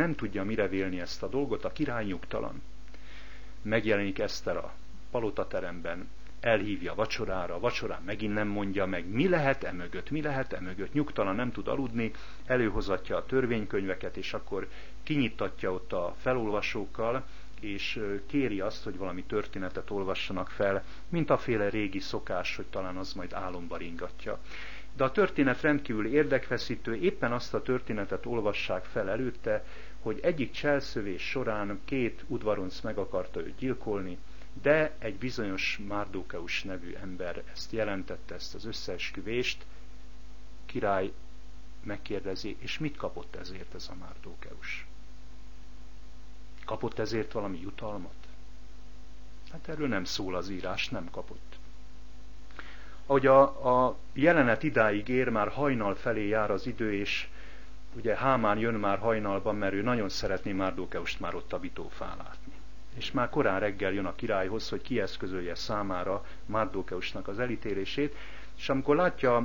nem tudja mire vélni ezt a dolgot, a király nyugtalan. Megjelenik Eszter a palotateremben, elhívja vacsorára, a vacsorán megint nem mondja meg, mi lehet e mögött, nyugtalan, nem tud aludni, előhozatja a törvénykönyveket, és akkor kinyittatja ott a felolvasókkal, és kéri azt, hogy valami történetet olvassanak fel, mint a féle régi szokás, hogy talán az majd álomba ringatja. De a történet rendkívül érdekfeszítő, éppen azt a történetet olvassák fel előtte, hogy egyik cselszövés során 2 udvaronc meg akarta őt gyilkolni, de egy bizonyos Márdókeus nevű ember ezt jelentette, ezt az összeesküvést. Király megkérdezi, és mit kapott ezért ez a Márdókeus? Kapott ezért valami jutalmat? Hát erről nem szól az írás, nem kapott. Ahogy a jelenet idáig ér, már hajnal felé jár az idő, és ugye Hámán jön már hajnalban, mert ő nagyon szeretné Márdókeust már ott a bitófán látni. És már korán reggel jön a királyhoz, hogy kieszközölje számára Márdókeusnak az elítélését, és amikor látja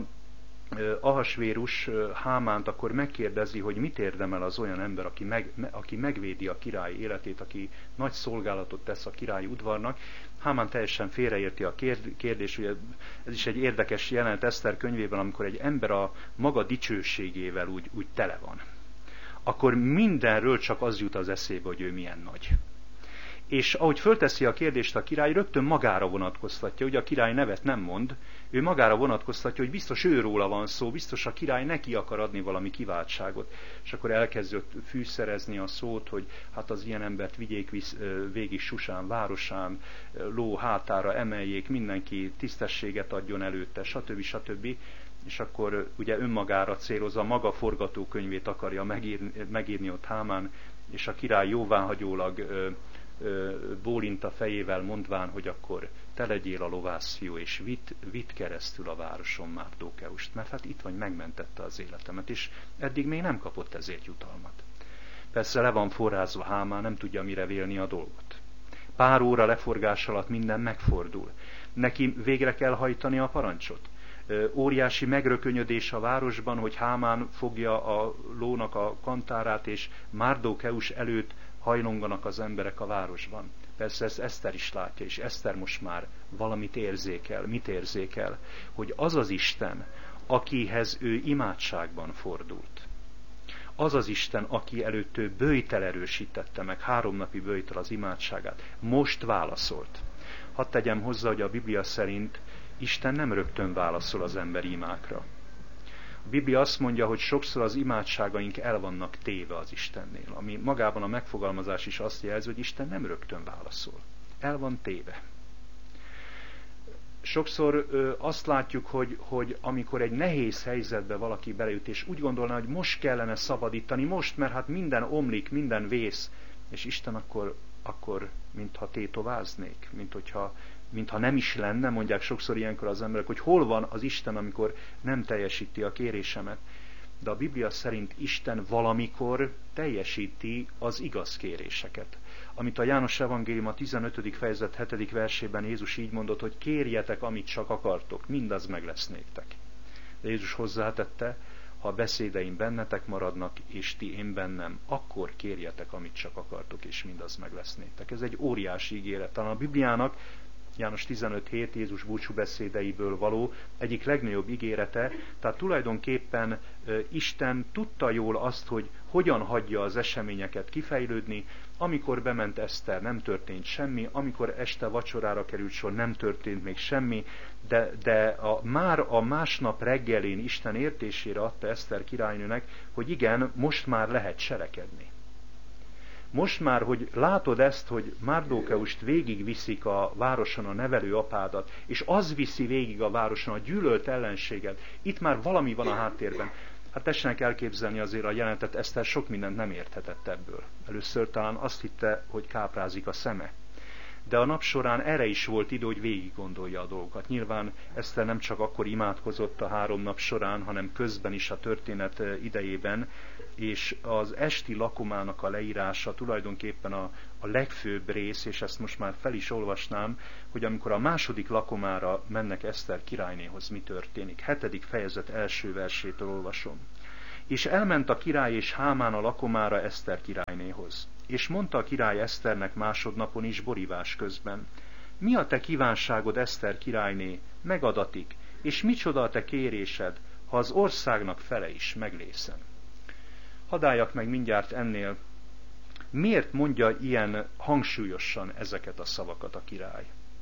Ahasvérus Hámánt, akkor megkérdezi, hogy mit érdemel az olyan ember, aki megvédi a király életét, aki nagy szolgálatot tesz a királyi udvarnak. Hámán teljesen félreérti a kérdést, ugye ez is egy érdekes jelenet Eszter könyvében, amikor egy ember a maga dicsőségével úgy tele van. Akkor mindenről csak az jut az eszébe, hogy ő milyen nagy. És ahogy fölteszi a kérdést a király, rögtön magára vonatkoztatja, ugye a király nevet nem mond, ő magára vonatkoztatja, hogy biztos őróla van szó, biztos a király neki akar adni valami kiváltságot. És akkor elkezdett fűszerezni a szót, hogy hát az ilyen embert vigyék végig Susán városán, ló hátára emeljék, mindenki tisztességet adjon előtte, stb. És akkor ugye önmagára célozza, maga forgatókönyvét akarja megírni ott Hámán, és a király jóváhagyólag bólint a fejével, mondván, hogy akkor te legyél a lovászfiú, és vidd keresztül a városon Márdókeust, mert hát itt vagy, megmentette az életemet, és eddig még nem kapott ezért jutalmat. Persze le van forrázva Hámán, nem tudja mire vélni a dolgot. Pár óra leforgás alatt minden megfordul. Neki végre kell hajtani a parancsot. Óriási megrökönyödés a városban, hogy Hámán fogja a lónak a kantárát, és Márdókeus előtt hajlonganak az emberek a városban. Persze ezt Eszter is látja, és Eszter most már valamit érzékel. Mit érzékel? Hogy az az Isten, akihez ő imádságban fordult. Az az Isten, aki előtt ő böjtel erősítette meg, 3 napi böjtel az imádságát, most válaszolt. Hadd tegyem hozzá, hogy a Biblia szerint Isten nem rögtön válaszol az emberi imákra. A Biblia azt mondja, hogy sokszor az imádságaink el vannak téve az Istennél, ami magában a megfogalmazás is azt jelzi, hogy Isten nem rögtön válaszol. El van téve. Sokszor azt látjuk, hogy amikor egy nehéz helyzetbe valaki beleüt, és úgy gondolná, hogy most kellene szabadítani, most, mert hát minden omlik, minden vész, és Isten akkor mintha tétováznék, mintha nem is lenne, mondják sokszor ilyenkor az emberek, hogy hol van az Isten, amikor nem teljesíti a kérésemet. De a Biblia szerint Isten valamikor teljesíti az igaz kéréseket. Amit a János Evangélium a 15. fejezet 7. versében Jézus így mondott, hogy kérjetek, amit csak akartok, mindaz meg lesz néktek. De Jézus hozzátette, ha a beszédeim bennetek maradnak, és ti én bennem, akkor kérjetek, amit csak akartok, és mindaz meg lesz néktek. Ez egy óriási ígéret. Talán a Bibliának János 15.7 Jézus búcsúbeszédeiből való egyik legnagyobb ígérete, tehát tulajdonképpen Isten tudta jól azt, hogy hogyan hagyja az eseményeket kifejlődni. Amikor bement Eszter, nem történt semmi, amikor este vacsorára került sor, nem történt még semmi, de már a másnap reggelén Isten értésére adta Eszter királynőnek, hogy igen, most már lehet cselekedni. Most már, hogy látod ezt, hogy Márdókeust végigviszik a városon a nevelőapádat, és az viszi végig a városon a gyűlölt ellenséget, itt már valami van a háttérben. Hát tessenek elképzelni azért a jelenetet, Eszter sok mindent nem érthetett ebből. Először talán azt hitte, hogy káprázik a szeme. De a nap során erre is volt idő, hogy végig gondolja a dolgokat. Nyilván Eszter nem csak akkor imádkozott a 3 nap során, hanem közben is a történet idejében, és az esti lakomának a leírása tulajdonképpen a legfőbb rész, és ezt most már fel is olvasnám, hogy amikor a második lakomára mennek Eszter királynéhoz, mi történik. 7. fejezet első versétől olvasom. És elment a király és Hámán a lakomára Eszter királynéhoz. És mondta a király Eszternek másodnapon is borívás közben: mi a te kívánságod, Eszter királyné, megadatik, és micsoda a te kérésed, ha az országnak fele is meglészen. Hadd álljak meg mindjárt ennél. Miért mondja ilyen hangsúlyosan ezeket a szavakat a király?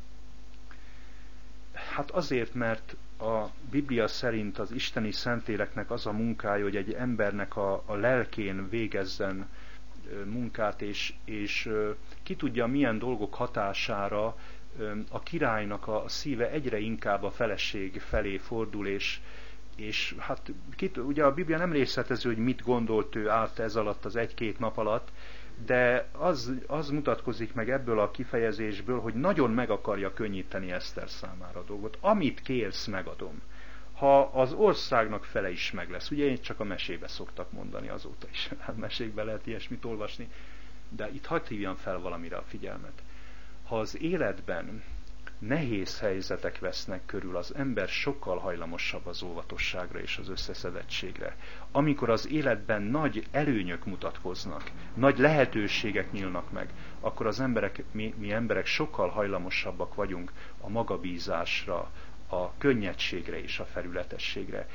Hát azért, mert a Biblia szerint az isteni szentéleknek az a munkája, hogy egy embernek a lelkén végezzen munkát, és ki tudja milyen dolgok hatására a királynak a szíve egyre inkább a feleség felé fordul, és hát ugye a Biblia nem részletező, hogy mit gondolt ő át ez alatt az egy-két nap alatt, de az mutatkozik meg ebből a kifejezésből, hogy nagyon meg akarja könnyíteni Eszter számára a dolgot. Amit kérsz, megadom. Ha az országnak fele is meg lesz. Ugye én csak a mesébe szoktak mondani azóta is. Hát mesékben lehet ilyesmit olvasni. De itt hadd hívjam fel valamire a figyelmet. Ha az életben nehéz helyzetek vesznek körül, az ember sokkal hajlamosabb az óvatosságra és az összeszedettségre. Amikor az életben nagy előnyök mutatkoznak, nagy lehetőségek nyílnak meg, akkor az emberek, mi emberek sokkal hajlamosabbak vagyunk a magabízásra, a könnyedségre és a felületességre.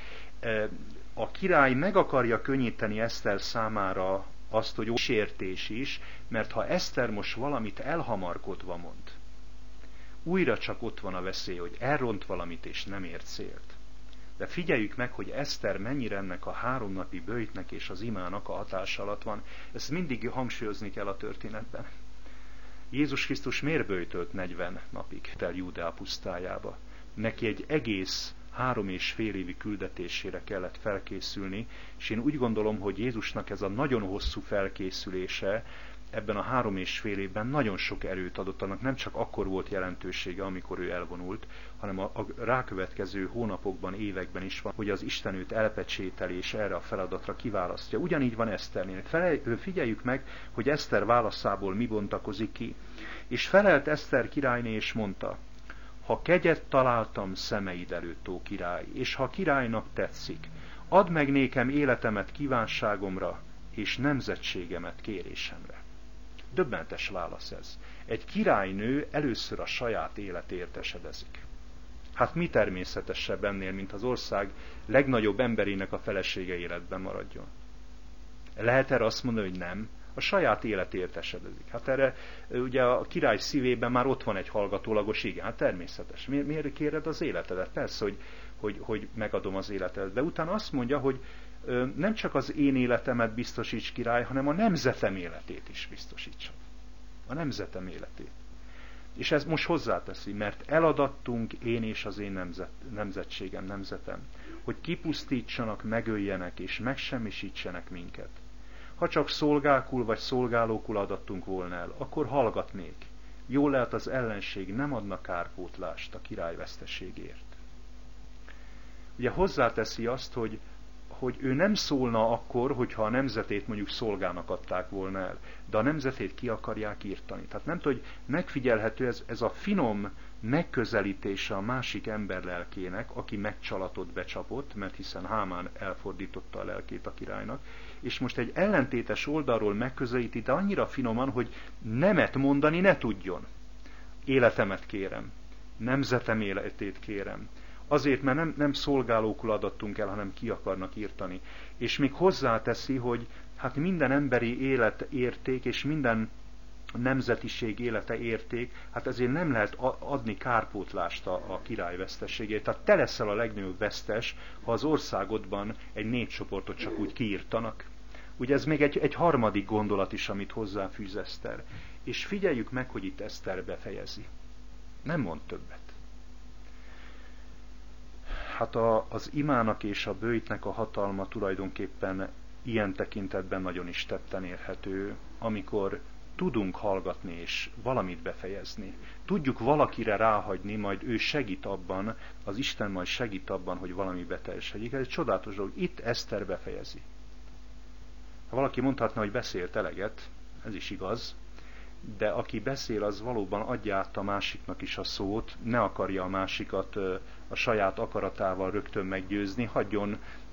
A király meg akarja könnyíteni Eszter számára azt, hogy sértés is, mert ha Eszter most valamit elhamarkodva mond, újra csak ott van a veszély, hogy elront valamit és nem ér célt. De figyeljük meg, hogy Eszter mennyire ennek a 3 napi böjtnek és az imának a hatása alatt van. Ezt mindig hangsúlyozni kell a történetben. Jézus Krisztus miért böjtölt 40 napig el Júdea pusztájába? Neki egy egész 3,5 évi küldetésére kellett felkészülni, és én úgy gondolom, hogy Jézusnak ez a nagyon hosszú felkészülése ebben a 3,5 évben nagyon sok erőt adott, annak nem csak akkor volt jelentősége, amikor ő elvonult, hanem a rákövetkező hónapokban, években is van, hogy az Isten őt elpecsételi és erre a feladatra kiválasztja. Ugyanígy van Eszternél. Figyeljük meg, hogy Eszter válaszából mi bontakozik ki. És felelt Eszter királyné és mondta: ha kegyet találtam szemeid előtt, ó király, és ha királynak tetszik, add meg nékem életemet kívánságomra, és nemzetségemet kérésemre. Döbbentes válasz ez. Egy királynő először a saját életéért esedezik. Hát mi természetesebb ennél, mint az ország legnagyobb emberének a felesége életben maradjon? Lehet erre azt mondani, hogy nem? A saját életért esedezik. Hát erre ugye a király szívében már ott van egy hallgatólagos igen, hát természetes. Miért kéred az életedet? Persze, hogy megadom az életedet. De utána azt mondja, hogy nem csak az én életemet biztosíts, király, hanem a nemzetem életét is biztosítsa. A nemzetem életét. És ez most hozzáteszi, mert eladattunk én és az én nemzetségem, nemzetem, hogy kipusztítsanak, megöljenek és megsemmisítsenek minket. Ha csak szolgákul vagy szolgálókul adattunk volna el, akkor hallgatnék. Jól lehet, az ellenség nem adna kárpótlást a király veszteségért. Ugye hozzáteszi azt, hogy ő nem szólna akkor, hogyha a nemzetét mondjuk szolgának adták volna el, de a nemzetét ki akarják írtani. Tehát nem tudom, hogy megfigyelhető ez a finom megközelítése a másik ember lelkének, aki megcsalatott, becsapott, mert hiszen Hámán elfordította a lelkét a királynak, és most egy ellentétes oldalról megközelíti, de annyira finoman, hogy nemet mondani ne tudjon. Életemet kérem, nemzetem életét kérem. Azért, mert nem szolgálókul adattunk el, hanem ki akarnak írtani. És még hozzáteszi, hogy hát minden emberi élet érték, és minden nemzetiség élete érték, hát ezért nem lehet adni kárpótlást a király veszteségét. Tehát te leszel a legnagyobb vesztes, ha az országodban egy népcsoportot csak úgy kiírtanak. Ugye ez még egy harmadik gondolat is, amit hozzáfűz Eszter. És figyeljük meg, hogy itt Eszter befejezi. Nem mond többet. Hát az imának és a böjtnek a hatalma tulajdonképpen ilyen tekintetben nagyon is tetten érhető, amikor tudunk hallgatni és valamit befejezni. Tudjuk valakire ráhagyni, majd ő segít abban, az Isten majd segít abban, hogy valami beteljesedjék. Ez egy csodálatos dolog. Itt Eszter befejezi. Ha valaki mondhatna, hogy beszélt eleget, ez is igaz, de aki beszél, az valóban adja át a másiknak is a szót, ne akarja a másikat a saját akaratával rögtön meggyőzni, hagyjon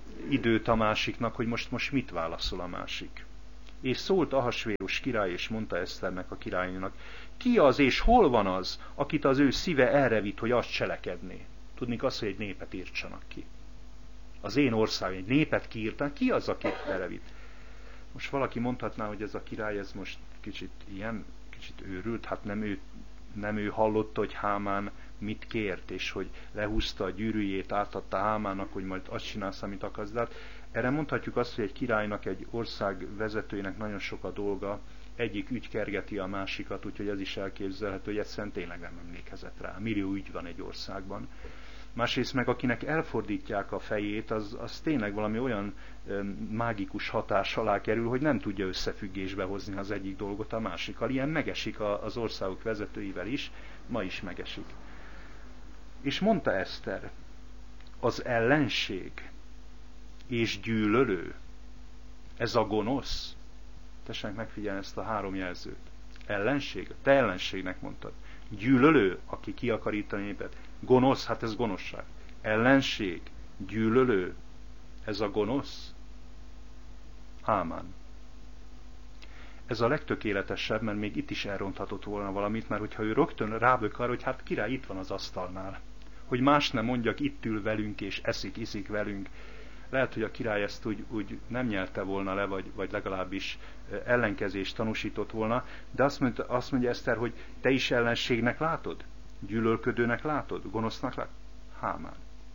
időt a másiknak, hogy most mit válaszol a másik. És szólt Ahasvéros király, és mondta Eszternek, a királynak, ki az és hol van az, akit az ő szíve erre vitt, hogy azt cselekedné? Tudnék azt, hogy egy népet írtsanak ki. Az én ország egy népet kiírtán, ki az, akit erre vitt? Most valaki mondhatná, hogy ez a király, ez most kicsit őrült, hát nem ő hallotta, hogy Hámán mit kért, és hogy lehúzta a gyűrűjét, átadta Hámának, hogy majd azt csinálsz, amit akarsz. De hát erre mondhatjuk azt, hogy egy királynak, egy ország vezetőjének nagyon sok a dolga, egyik ügy kergeti a másikat, úgyhogy ez is elképzelhető, hogy egyszerűen tényleg nem emlékezett rá. Millió ügy van egy országban. Másrészt meg akinek elfordítják a fejét, az tényleg valami olyan mágikus hatás alá kerül, hogy nem tudja összefüggésbe hozni az egyik dolgot a másikkal. Ilyen megesik az országok vezetőivel is, ma is megesik. És mondta Eszter, az ellenség és gyűlölő, ez a gonosz. Tessenek megfigyelni ezt a három jelzőt. Ellenség, te ellenségnek mondtad. Gyűlölő, aki ki akarítani népet. Gonosz, hát ez gonoszság. Ellenség, gyűlölő, ez a gonosz. Hámán. Ez a legtökéletesebb, mert még itt is elronthatott volna valamit, mert hogyha ő rögtön rábök arra, hogy hát király itt van az asztalnál. Hogy más nem mondjak, itt ül velünk és iszik velünk. Lehet, hogy a király ezt úgy nem nyelte volna le, vagy legalábbis ellenkezést tanúsított volna, de azt mondja Eszter, hogy te is ellenségnek látod? Gyűlölködőnek látod? Gonosznak látod? Hámán.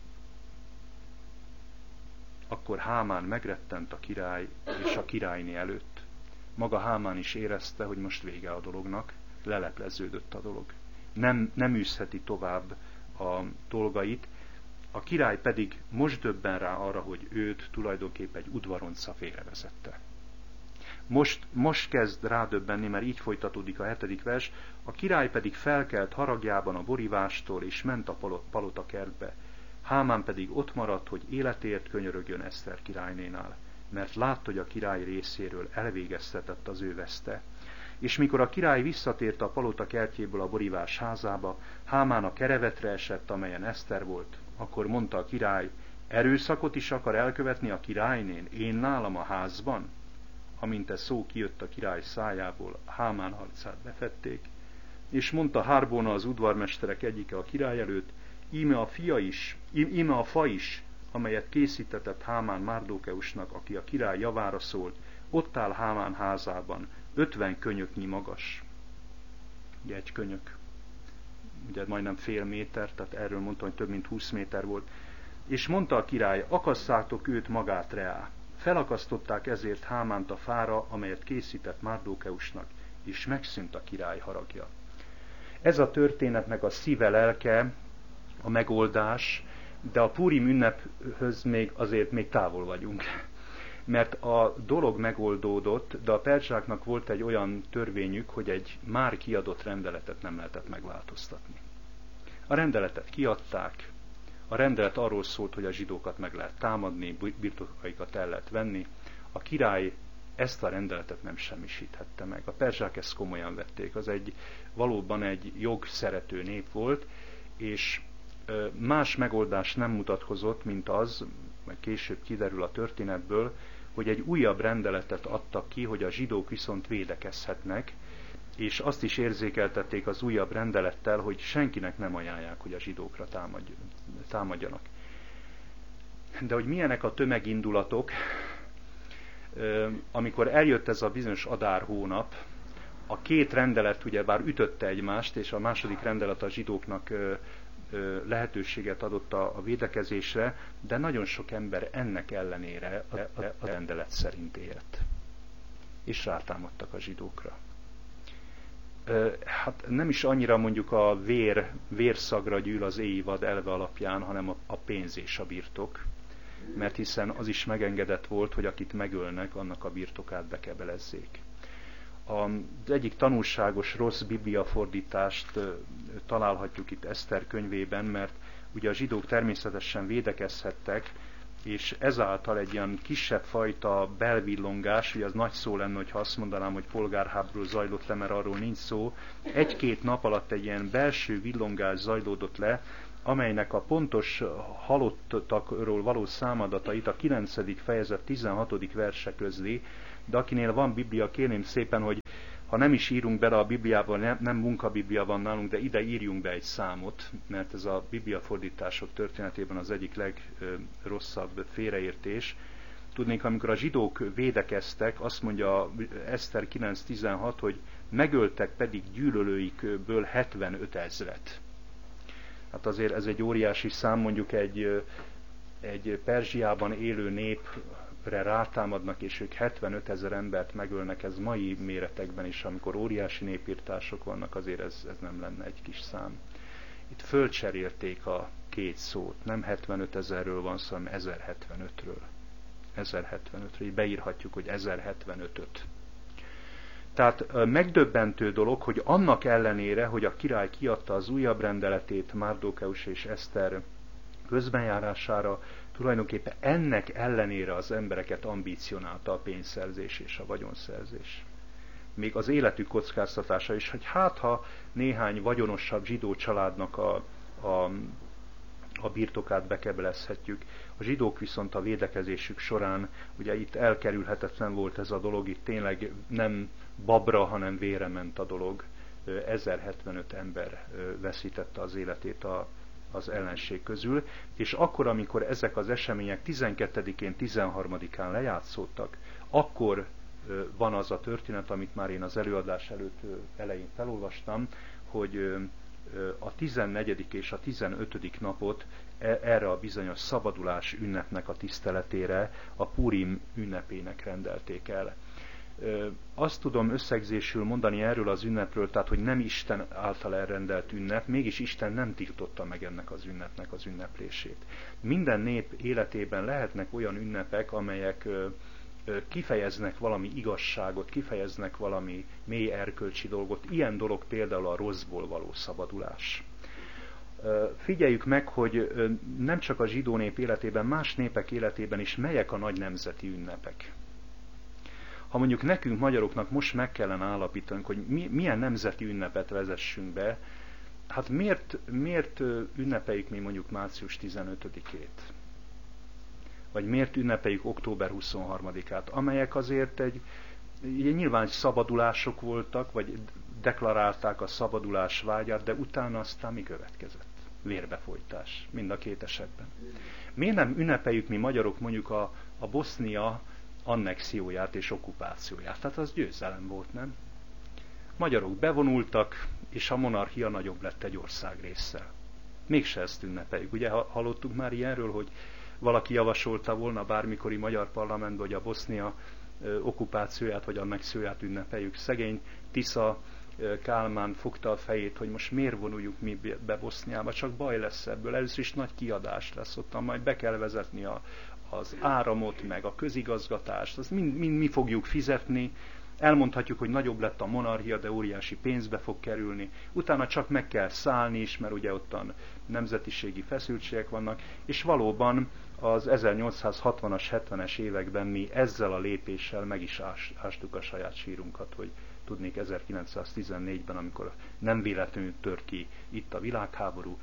Akkor Hámán megrettent a király és a királyné előtt. Maga Hámán is érezte, hogy most vége a dolognak, lelepleződött a dolog. Nem űzheti tovább a dolgait, a király pedig most döbben rá arra, hogy őt tulajdonképpen egy udvaronca félrevezette. Most kezd rádöbbenni, mert így folytatódik a 7. vers, a király pedig felkelt haragjában a borívástól, és ment a palota kertbe. Hámán pedig ott maradt, hogy életért könyörögjön Eszter királynénál, mert látta, hogy a király részéről elvégeztetett az ő veszte. És mikor a király visszatért a palota kertjéből a borívás házába, Hámán a kerevetre esett, amelyen Eszter volt. Akkor mondta a király, erőszakot is akar elkövetni a királynén, én nálam a házban? Amint ez szó kijött a király szájából, Hámán arcát befedték, és mondta Harbóna, az udvarmesterek egyike a király előtt, íme a fa is, amelyet készítetett Hámán Márdókeusnak, aki a király javára szólt, ott áll Hámán házában, 50 könyöknyi magas. Ugye egy könyök, ugye majdnem fél méter, tehát erről mondtam, hogy több mint 20 méter volt. És mondta a király, akasszátok őt magát reá. Felakasztották ezért Hámánt a fára, amelyet készített Márdókeusnak, és megszűnt a király haragja. Ez a történetnek a szíve, lelke, a megoldás, de a Púrim ünnephöz azért még távol vagyunk. Mert a dolog megoldódott, de a perzsáknak volt egy olyan törvényük, hogy egy már kiadott rendeletet nem lehetett megváltoztatni. A rendeletet kiadták, a rendelet arról szólt, hogy a zsidókat meg lehet támadni, birtokaikat el lehet venni. A király ezt a rendeletet nem semmisíthette meg. A perzsák ezt komolyan vették. Az valóban egy jogszerető nép volt, és más megoldás nem mutatkozott, mint az, meg később kiderül a történetből, hogy egy újabb rendeletet adtak ki, hogy a zsidók viszont védekezhetnek, és azt is érzékeltették az újabb rendelettel, hogy senkinek nem ajánlják, hogy a zsidókra támadjanak. De hogy milyenek a tömegindulatok, amikor eljött ez a bizonyos Adár hónap, a két rendelet ugyebár ütötte egymást, és a második rendelet a zsidóknak lehetőséget adott a védekezésre, de nagyon sok ember ennek ellenére a rendelet szerint élt. És rátámadtak a zsidókra. Hát nem is annyira mondjuk a vérszagra gyűl az éjvad elve alapján, hanem a pénz és a birtok, mert hiszen az is megengedett volt, hogy akit megölnek, annak a birtokát bekebelezzék. Az egyik tanulságos rossz bibliafordítást találhatjuk itt Eszter könyvében, mert ugye a zsidók természetesen védekezhettek, és ezáltal egy ilyen kisebb fajta belvillongás, ugye az nagy szó lenne, hogyha azt mondanám, hogy polgárháború zajlott le, mert arról nincs szó, 1-2 nap alatt egy ilyen belső villongás zajlódott le, amelynek a pontos halottakról való számadatait a 9. fejezet 16. verse közli, de akinél van Biblia, kérném szépen, hogy ha nem is írunk bele a Bibliában, nem munkabiblia van nálunk, de ide írjunk be egy számot, mert ez a bibliafordítások történetében az egyik legrosszabb félreértés. Tudnék, amikor a zsidók védekeztek, azt mondja Eszter 9.16, hogy megöltek pedig gyűlölőikből 75 000. Hát azért ez egy óriási szám, mondjuk egy Perzsiában élő népre rátámadnak, és ők 75 000 embert megölnek, ez mai méretekben is, amikor óriási népírtások vannak, azért ez nem lenne egy kis szám. Itt fölcserélték a két szót, nem 75 000-ről van szó, hanem 1075-ről. 1075-ről, így beírhatjuk, hogy 1075-öt. Tehát megdöbbentő dolog, hogy annak ellenére, hogy a király kiadta az újabb rendeletét Márdokeus és Eszter közbenjárására, tulajdonképpen ennek ellenére az embereket ambícionálta a pénzszerzés és a vagyonszerzés. Még az életük kockáztatása is, hogy hát ha néhány vagyonosabb zsidó családnak a birtokát bekebelezhetjük. A zsidók viszont a védekezésük során, ugye itt elkerülhetetlen volt ez a dolog, itt tényleg nem babra, hanem vére ment a dolog. 1075 ember veszítette az életét az ellenség közül, és akkor, amikor ezek az események 12-én, 13-án lejátszódtak, akkor van az a történet, amit már én az előadás elején felolvastam, hogy a 14. és a 15. napot erre a bizonyos szabadulás ünnepnek a tiszteletére, a Purim ünnepének rendelték el. Azt tudom összegzésül mondani erről az ünnepről, tehát, hogy nem Isten által elrendelt ünnep, mégis Isten nem tiltotta meg ennek az ünnepnek az ünneplését. Minden nép életében lehetnek olyan ünnepek, amelyek kifejeznek valami igazságot, kifejeznek valami mély erkölcsi dolgot. Ilyen dolog például a rosszból való szabadulás. Figyeljük meg, hogy nem csak a zsidó nép életében, más népek életében is melyek a nagy nemzeti ünnepek. Ha mondjuk nekünk, magyaroknak most meg kellene állapítanunk, hogy milyen nemzeti ünnepet vezessünk be, hát miért ünnepeljük mi mondjuk március 15-ét? Vagy miért ünnepeljük október 23-át, amelyek azért nyilván szabadulások voltak, vagy deklarálták a szabadulás vágyát, de utána aztán mi következett? Vérbefolytás, mind a két esetben. Miért nem ünnepeljük mi magyarok mondjuk a Bosznia annexióját és okupációját? Tehát az győzelem volt, nem? Magyarok bevonultak, és a monarchia nagyobb lett egy ország résszel. Mégse ezt ünnepeljük. Ugye hallottuk már ilyenről, hogy valaki javasolta volna bármikori magyar parlamentben, hogy a Bosznia okupációját vagy annexióját ünnepeljük. Szegény Tisza Kálmán fogta a fejét, hogy most miért vonuljuk mi be Boszniába, csak baj lesz ebből. Először is nagy kiadás lesz ottan, majd be kell vezetni az áramot, meg a közigazgatást, azt mind mi fogjuk fizetni. Elmondhatjuk, hogy nagyobb lett a monarchia, de óriási pénzbe fog kerülni. Utána csak meg kell szállni is, mert ugye ottan nemzetiségi feszültségek vannak, és valóban az 1860-as, 70-es években mi ezzel a lépéssel meg is ástuk a saját sírunkat, hogy tudnék 1914-ben, amikor nem véletlenül tört ki itt a világháború,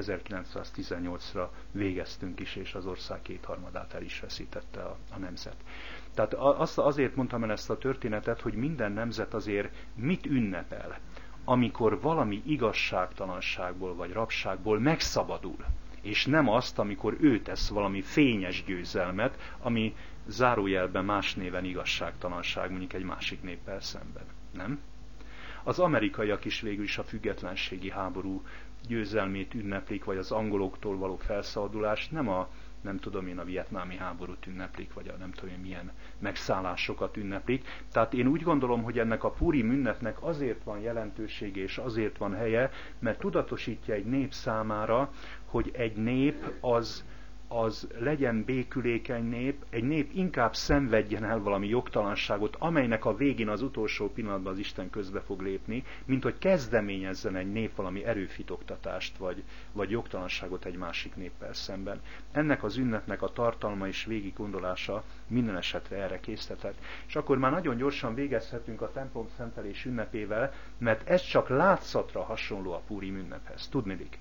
1918-ra végeztünk is, és az ország kétharmadát el is veszítette a nemzet. Tehát azért mondtam el ezt a történetet, hogy minden nemzet azért mit ünnepel, amikor valami igazságtalanságból vagy rabságból megszabadul, és nem azt, amikor ő tesz valami fényes győzelmet, ami zárójelben más néven igazságtalanság, mondjuk egy másik néppel szemben. Nem? Az amerikaiak is végül is a függetlenségi háború győzelmét ünneplik, vagy az angoloktól való felszabadulást, nem tudom én, a vietnámi háborút ünneplik, vagy a nem tudom én milyen megszállásokat ünneplik. Tehát én úgy gondolom, hogy ennek a Purim ünnepnek azért van jelentősége és azért van helye, mert tudatosítja egy nép számára, hogy egy nép az legyen békülékeny nép, egy nép inkább szenvedjen el valami jogtalanságot, amelynek a végén az utolsó pillanatban az Isten közbe fog lépni, mint hogy kezdeményezzen egy nép valami erőfitoktatást, vagy jogtalanságot egy másik néppel szemben. Ennek az ünnepnek a tartalma és végig gondolása minden esetre erre késztetett. És akkor már nagyon gyorsan végezhetünk a templom szentelés ünnepével, mert ez csak látszatra hasonló a Purim ünnephez. Tudniillik,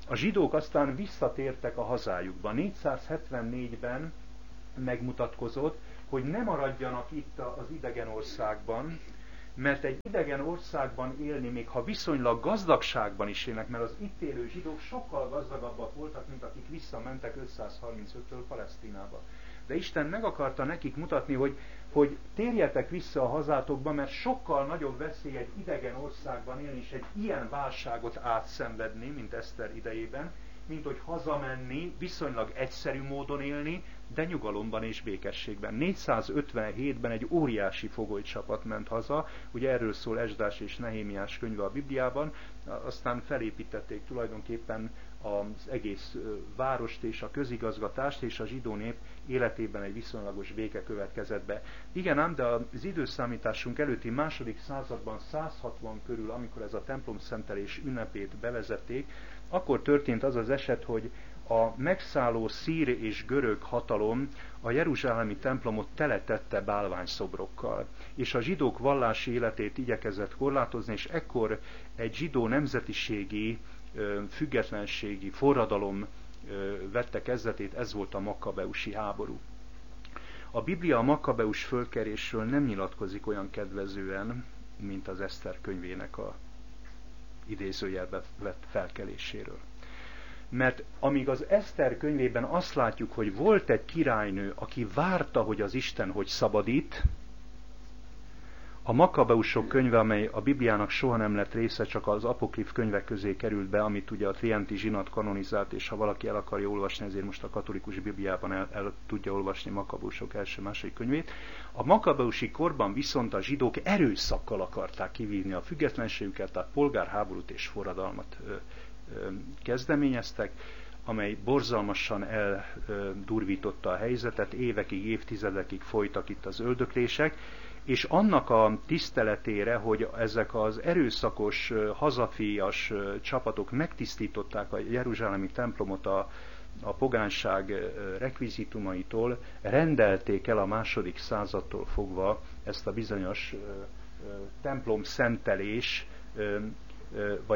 A zsidók aztán visszatértek a hazájukba. 474-ben megmutatkozott, hogy ne maradjanak itt az idegen országban, mert egy idegen országban élni, még ha viszonylag gazdagságban is élnek, mert az itt élő zsidók sokkal gazdagabbak voltak, mint akik visszamentek 535-től Palesztinába. De Isten meg akarta nekik mutatni, hogy térjetek vissza a hazátokba, mert sokkal nagyobb veszély egy idegen országban élni, és egy ilyen válságot átszenvedni, mint Eszter idejében, mint hogy hazamenni, viszonylag egyszerű módon élni, de nyugalomban és békességben. 457-ben egy óriási fogolycsapat ment haza, ugye erről szól Esdrás és Nehémiás könyve a Bibliában, aztán felépítették tulajdonképpen az egész várost és a közigazgatást, és a zsidó nép életében egy viszonylagos béke következett be. Igen ám, de az időszámításunk előtti második században 160 körül, amikor ez a templomszentelés ünnepét bevezették, akkor történt az az eset, hogy a megszálló szír és görög hatalom a jeruzsálemi templomot teletette bálványszobrokkal, és a zsidók vallási életét igyekezett korlátozni, és ekkor egy zsidó nemzetiségi, függetlenségi forradalom vette kezdetét, ez volt a makkabeusi háború. A Biblia a makkabeus fölkerésről nem nyilatkozik olyan kedvezően, mint az Eszter könyvének a idézőjelbe vett felkeléséről. Mert amíg az Eszter könyvében azt látjuk, hogy volt egy királynő, aki várta, hogy az Isten hogy szabadít, a Makkabeusok könyve, amely a Bibliának soha nem lett része, csak az apokrif könyvek közé került be, amit ugye a Trienti zsinat kanonizált, és ha valaki el akarja olvasni, ezért most a katolikus Bibliában el tudja olvasni Makkabeusok első-második könyvét. A makkabeusi korban viszont a zsidók erőszakkal akarták kivívni a függetlenségüket, tehát polgárháborút és forradalmat kezdeményeztek, amely borzalmasan eldurvította a helyzetet, évekig, évtizedekig folytak itt az öldöklések, és annak a tiszteletére, hogy ezek az erőszakos, hazafias csapatok megtisztították a jeruzsálemi templomot a pogánság rekvizitumaitól, rendelték el a második századtól fogva ezt a bizonyos templom szentelés, vagy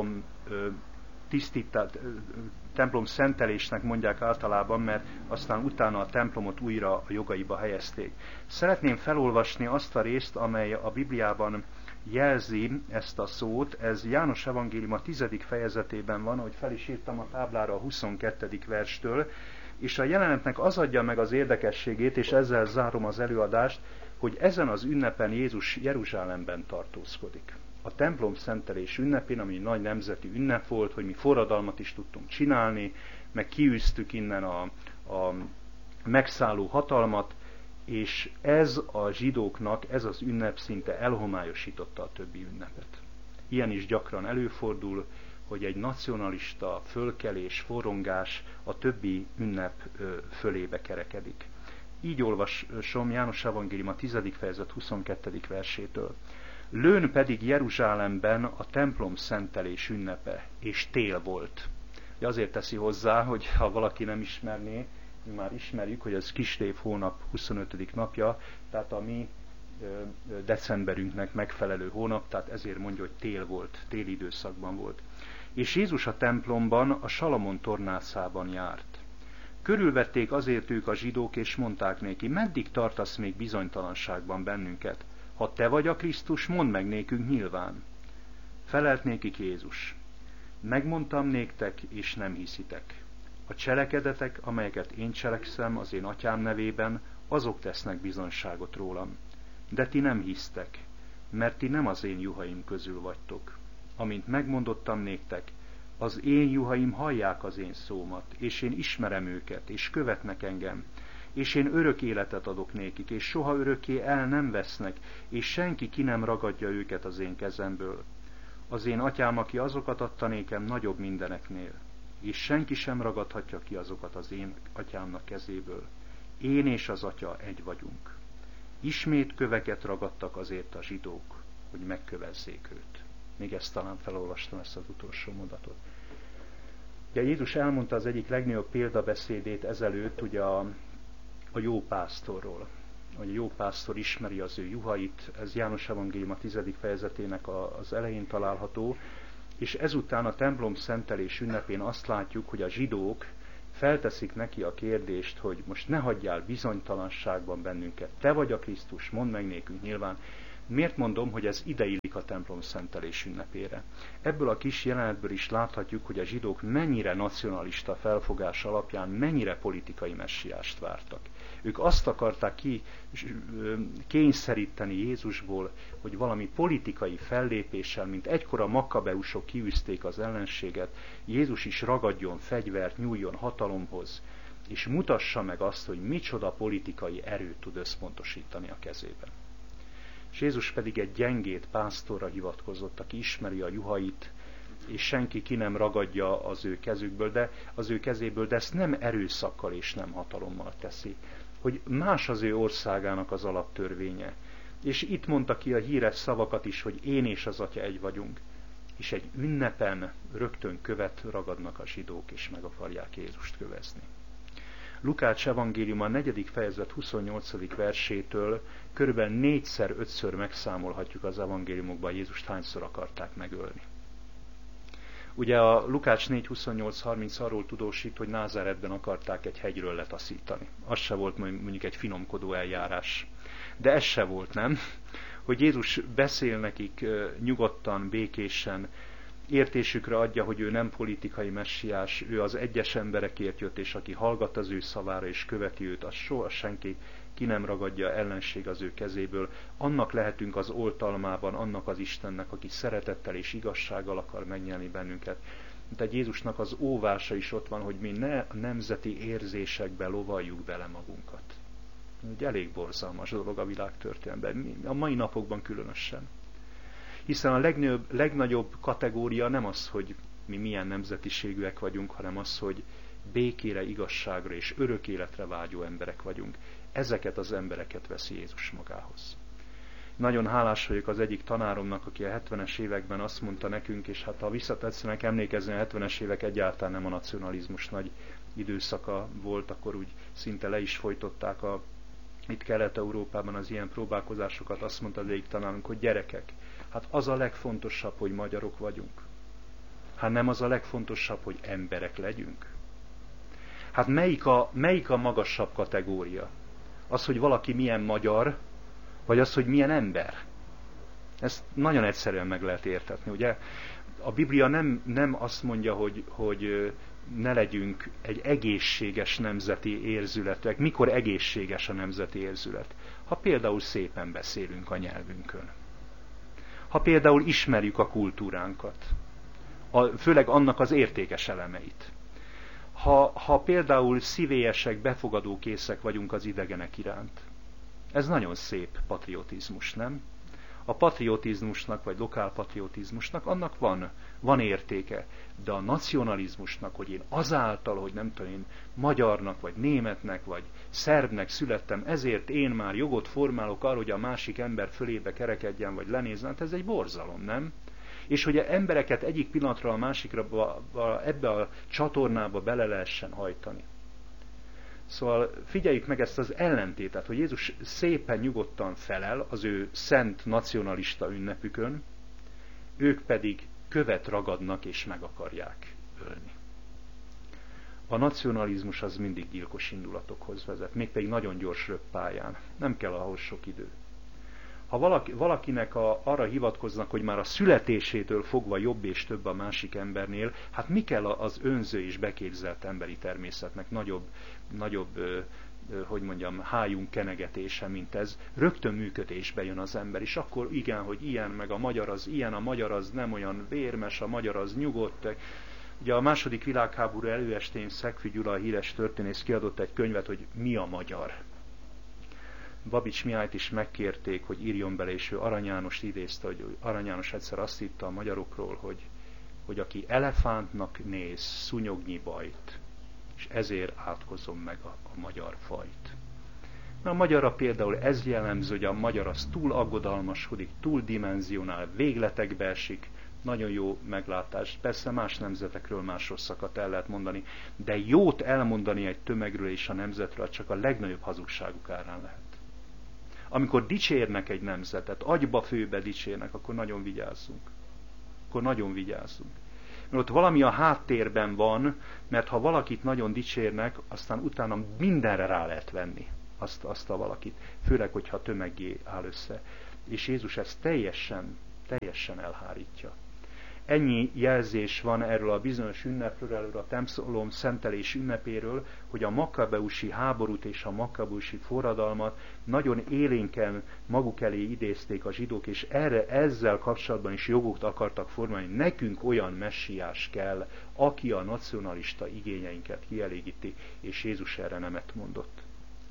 templom szentelésnek mondják általában, mert aztán utána a templomot újra a jogaiba helyezték. Szeretném felolvasni azt a részt, amely a Bibliában jelzi ezt a szót. Ez János evangélium a 10. fejezetében van, ahogy fel is írtam a táblára a 22. verstől, és a jelenetnek az adja meg az érdekességét, és ezzel zárom az előadást, hogy ezen az ünnepen Jézus Jeruzsálemben tartózkodik. A templom szentelés ünnepén, ami nagy nemzeti ünnep volt, hogy mi forradalmat is tudtunk csinálni, meg kiűztük innen a megszálló hatalmat, és ez a zsidóknak, ez az ünnep szinte elhomályosította a többi ünnepet. Ilyen is gyakran előfordul, hogy egy nacionalista fölkelés, forrongás a többi ünnep fölébe kerekedik. Így olvasom János evangélium a 10. fejezet 22. versétől. Lőn pedig Jeruzsálemben a templom szentelés ünnepe, és tél volt. Azért teszi hozzá, hogy ha valaki nem ismerné, mi már ismerjük, hogy ez Kislév hónap 25. napja, tehát a mi decemberünknek megfelelő hónap, tehát ezért mondja, hogy tél volt, téli időszakban volt. És Jézus a templomban, a Salamon tornászában járt. Körülvették azért ők a zsidók, és mondták néki, meddig tartasz még bizonytalanságban bennünket? Ha te vagy a Krisztus, mondd meg nékünk nyilván. Felelt nékik Jézus. Megmondtam néktek, és nem hiszitek. A cselekedetek, amelyeket én cselekszem az én atyám nevében, azok tesznek bizonyságot rólam. De ti nem hisztek, mert ti nem az én juhaim közül vagytok. Amint megmondottam néktek, az én juhaim hallják az én szómat, és én ismerem őket, és követnek engem, és én örök életet adok nékik, és soha örökké el nem vesznek, és senki ki nem ragadja őket az én kezemből. Az én atyám, aki azokat adta nékem nagyobb mindeneknél, és senki sem ragadhatja ki azokat az én atyámnak kezéből. Én és az atya egy vagyunk. Ismét köveket ragadtak azért a zsidók, hogy megkövezzék őt. Még ezt talán felolvastam, ezt az utolsó mondatot. Ugye Jézus elmondta az egyik legnagyobb példabeszédét ezelőtt, ugye a jó pásztorról. Hogy a jó pásztor ismeri az ő juhait, ez János evangélium a 10. fejezetének az elején található, És ezután a templom szentelés ünnepén azt látjuk, hogy a zsidók felteszik neki a kérdést, hogy most ne hagyjál bizonytalanságban bennünket. Te vagy a Krisztus, mondd meg nékünk nyilván. Miért mondom, hogy ez ideillik a templom szentelés ünnepére? Ebből a kis jelenetből is láthatjuk, hogy a zsidók mennyire nacionalista felfogás alapján, mennyire politikai messiást vártak. Ők azt akarták kényszeríteni Jézusból, hogy valami politikai fellépéssel, mint egykor a makkabeusok kiűzték az ellenséget, Jézus is ragadjon fegyvert, nyúljon hatalomhoz, és mutassa meg azt, hogy micsoda politikai erőt tud összpontosítani a kezében. És Jézus pedig egy gyengét pásztorra hivatkozott, aki ismeri a juhait, és senki ki nem ragadja az ő kezéből, de ezt nem erőszakkal és nem hatalommal teszi, hogy más az ő országának az alaptörvénye. És itt mondta ki a híres szavakat is, hogy én és az Atya egy vagyunk. És egy ünnepen rögtön követ ragadnak a zsidók, és meg akarják Jézust kövezni. Lukács evangéliuma 4. fejezet 28. versétől körülbelül 4-5-ször megszámolhatjuk az evangéliumokban, Jézust hányszor akarták megölni. Ugye a Lukács 4.28.30 arról tudósít, hogy Názáretben akarták egy hegyről letaszítani. Az se volt mondjuk egy finomkodó eljárás. De ez se volt, nem? Hogy Jézus beszél nekik nyugodtan, békésen, értésükre adja, hogy ő nem politikai messiás, ő az egyes emberekért jött, és aki hallgat az ő szavára és követi őt, az soha senki ki nem ragadja ellenség az ő kezéből. Annak lehetünk az oltalmában, annak az Istennek, aki szeretettel és igazsággal akar megnyerni bennünket. Tehát Jézusnak az óvása is ott van, hogy mi ne a nemzeti érzésekbe lovaljuk bele magunkat. Egy elég borzalmas dolog a világ történelemben, a mai napokban különösen. Hiszen a legnagyobb kategória nem az, hogy mi milyen nemzetiségűek vagyunk, hanem az, hogy békére, igazságra és örök életre vágyó emberek vagyunk. Ezeket az embereket veszi Jézus magához. Nagyon hálás vagyok az egyik tanáromnak, aki a 70-es években azt mondta nekünk, és hát ha visszatetszenek emlékezni, a 70-es évek egyáltalán nem a nacionalizmus nagy időszaka volt, akkor úgy szinte le is folytották itt Kelet-Európában az ilyen próbálkozásokat. Azt mondta az egyik tanárunk, hogy gyerekek, hát az a legfontosabb, hogy magyarok vagyunk. Hát nem az a legfontosabb, hogy emberek legyünk. Hát melyik a magasabb kategória? Az, hogy valaki milyen magyar, vagy az, hogy milyen ember? Ezt nagyon egyszerűen meg lehet értetni, ugye? A Biblia nem azt mondja, hogy ne legyünk egy egészséges nemzeti érzületek. Mikor egészséges a nemzeti érzület? Ha például szépen beszélünk a nyelvünkön. Ha például ismerjük a kultúránkat. Főleg annak az értékes elemeit. Ha például szívélyesek, befogadókészek vagyunk az idegenek iránt. Ez nagyon szép patriotizmus, nem? A patriotizmusnak, vagy lokálpatriotizmusnak annak van értéke, de a nacionalizmusnak, hogy én azáltal, hogy nem tudom én magyarnak, vagy németnek, vagy szerbnek születtem, ezért én már jogot formálok arra, hogy a másik ember fölébe kerekedjen, vagy lenézzen, hát ez egy borzalom, nem? És hogy embereket egyik pillanatra a másikra ebbe a csatornába bele lehessen hajtani. Szóval figyeljük meg ezt az ellentétet, hogy Jézus szépen nyugodtan felel az ő szent nacionalista ünnepükön, ők pedig követ ragadnak és meg akarják ölni. A nacionalizmus az mindig gyilkos indulatokhoz vezet, mégpedig nagyon gyors röppályán. Nem kell ahhoz sok idő. Ha valakinek arra hivatkoznak, hogy már a születésétől fogva jobb és több a másik embernél, hát mi kell az önző és beképzelt emberi természetnek nagyobb hájunk kenegetése, mint ez. Rögtön működésbe jön az ember, és akkor igen, hogy ilyen, meg a magyar az ilyen, a magyar az nem olyan vérmes, a magyar az nyugodt. Ugye a II. Világháború előestén Szegfy Gyula, a híres történész kiadott egy könyvet, hogy mi a magyar. Babics Mihályt is megkérték, hogy írjon bele, és ő Arany Jánost idézte, hogy Arany János egyszer azt írta a magyarokról, hogy aki elefántnak néz szúnyognyi bajt, és ezért átkozom meg a magyar fajt. Na, a magyarra például ez jellemző, hogy a magyar az túl aggodalmaskodik, túl dimenzionál, végletekbe esik, nagyon jó meglátás. Persze más nemzetekről más rosszakat el lehet mondani, de jót elmondani egy tömegről és a nemzetről csak a legnagyobb hazugságuk árán lehet. Amikor dicsérnek egy nemzetet, agyba főbe dicsérnek, akkor nagyon vigyázzunk. akkor nagyon vigyázzunk. Mert ott valami a háttérben van, mert ha valakit nagyon dicsérnek, aztán utána mindenre rá lehet venni azt a valakit. Főleg, hogyha tömeggé áll össze. És Jézus ezt teljesen elhárítja. Ennyi jelzés van erről a bizonyos ünnepről, erről a templom szentelés ünnepéről, hogy a makkabeusi háborút és a makkabeusi forradalmat nagyon élénken maguk elé idézték a zsidók, és ezzel kapcsolatban is jogot akartak formálni. Nekünk olyan messiás kell, aki a nacionalista igényeinket kielégíti, és Jézus erre nemet mondott.